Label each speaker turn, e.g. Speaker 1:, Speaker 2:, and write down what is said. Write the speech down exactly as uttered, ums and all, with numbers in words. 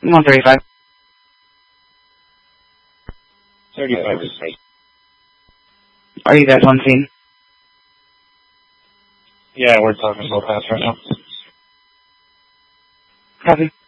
Speaker 1: one thirty-five.
Speaker 2: thirty-five is safe.
Speaker 1: Are you guys on scene?
Speaker 2: Yeah, we're talking so fast right now.
Speaker 1: Copy.